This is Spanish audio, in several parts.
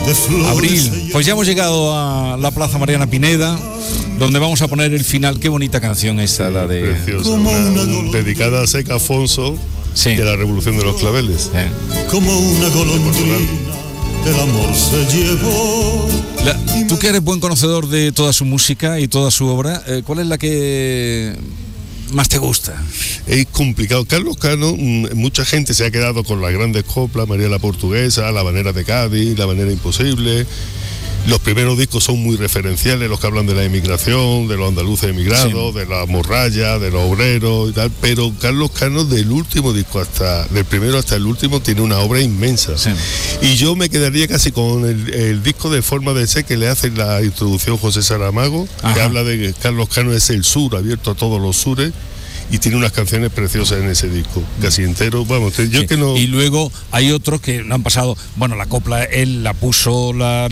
Abril, pues ya hemos llegado a la Plaza Mariana Pineda, donde vamos a poner el final. Qué bonita canción esta, la de... Preciosa, dedicada a Seca Afonso, sí, de la Revolución de los Claveles. Como una golondrina, el amor se llevó. Tú que eres buen conocedor de toda su música y toda su obra, ¿cuál es la que más te gusta? Es complicado. Carlos Cano, mucha gente se ha quedado con las grandes coplas, María la Portuguesa, La Habanera de Cádiz, La Habanera Imposible. Los primeros discos son muy referenciales, los que hablan de la emigración, de los andaluces emigrados, sí, de la morralla, de los obreros y tal, pero Carlos Cano, del último disco del primero hasta el último, tiene una obra inmensa. Sí. Y yo me quedaría casi con el disco de Forma de Ser, que le hace la introducción José Saramago, que habla de que Carlos Cano es el sur, abierto a todos los sures. Y tiene unas canciones preciosas en ese disco, casi entero. Vamos, yo sí, que no. Y luego hay otros que no han pasado. Bueno, la copla él la puso, la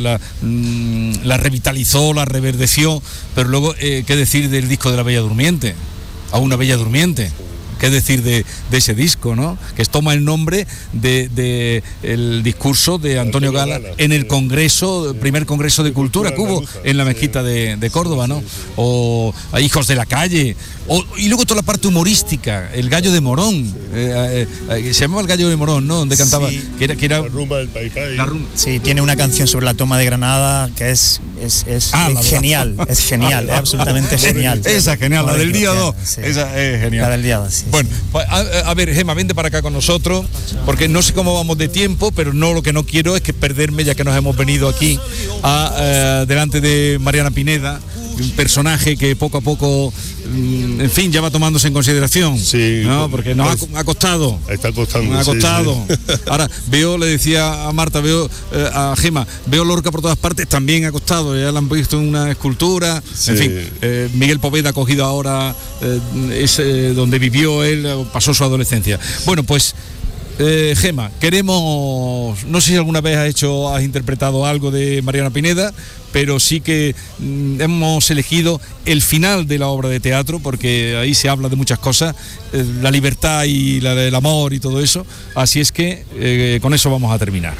revitalizó, la reverdeció. Pero luego, ¿qué decir del disco de La Bella Durmiente? A una Bella Durmiente. ¿Qué decir de ese disco, no? Que toma el nombre de el discurso de Antonio Gala en el congreso, primer congreso de cultura que hubo en la mezquita de Córdoba, ¿no? O a Hijos de la Calle. Y luego toda la parte humorística, El Gallo de Morón. Se llamaba El Gallo de Morón, ¿no? Donde cantaba, sí, que era la rumba del Pai Pai. Sí, tiene una canción sobre la toma de Granada que es genial, es genial, es absolutamente genial. Esa es genial, la del día 2, sí, esa es genial. La del día 2, sí. Bueno, pues, a ver, Gemma, vente para acá con nosotros, porque no sé cómo vamos de tiempo, pero lo que no quiero es que perderme, ya que nos hemos venido aquí delante de Mariana Pineda, un personaje que poco a poco, en fin, ya va tomándose en consideración, sí, ¿no? Porque nos ha costado. Está costando. Ha costado. Sí. Ahora, le decía a Marta, a Gemma, veo Lorca por todas partes, también ha costado, ya la han visto en una escultura, sí, en fin, Miguel Poveda ha cogido ahora, donde vivió él, pasó su adolescencia. Bueno, pues... Gemma, queremos, no sé si alguna vez has interpretado algo de Mariana Pineda, pero sí que hemos elegido el final de la obra de teatro, porque ahí se habla de muchas cosas, la libertad y el amor y todo eso, así es que con eso vamos a terminar.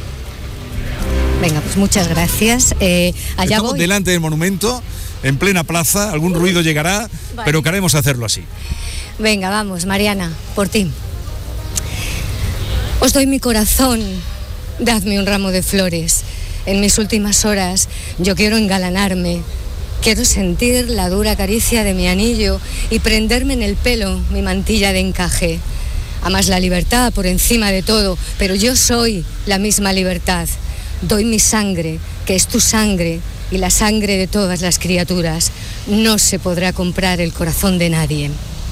Venga, pues muchas gracias. Allá estamos delante del monumento, en plena plaza, algún ruido llegará, vale, pero queremos hacerlo así. Venga, vamos, Mariana, por ti. Os doy mi corazón, dadme un ramo de flores. En mis últimas horas yo quiero engalanarme, quiero sentir la dura caricia de mi anillo y prenderme en el pelo mi mantilla de encaje. Amas la libertad por encima de todo, pero yo soy la misma libertad. Doy mi sangre, que es tu sangre, y la sangre de todas las criaturas. No se podrá comprar el corazón de nadie.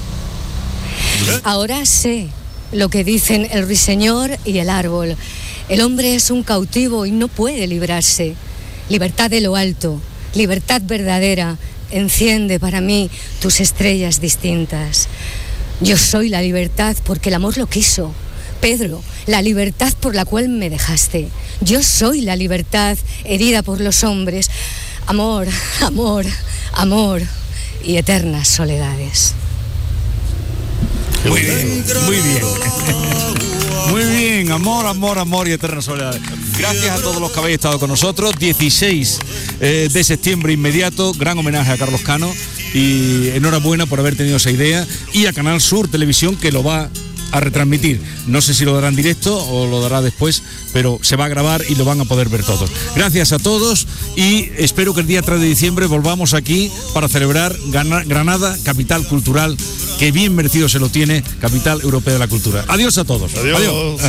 Ahora sé lo que dicen el ruiseñor y el árbol. El hombre es un cautivo y no puede librarse. Libertad de lo alto, libertad verdadera, enciende para mí tus estrellas distintas. Yo soy la libertad porque el amor lo quiso. Pedro, la libertad por la cual me dejaste. Yo soy la libertad herida por los hombres. Amor, amor, amor y eternas soledades. Muy bien, muy bien. Muy bien, amor, amor, amor y eterna soledad. Gracias a todos los que habéis estado con nosotros. 16 de septiembre inmediato, gran homenaje a Carlos Cano y enhorabuena por haber tenido esa idea, y a Canal Sur Televisión, que lo va a retransmitir. No sé si lo dará en directo o lo dará después, pero se va a grabar y lo van a poder ver todos. Gracias a todos y espero que el día 3 de diciembre volvamos aquí para celebrar Granada, capital cultural, que bien merecido se lo tiene, capital europea de la cultura. Adiós a todos. Adiós.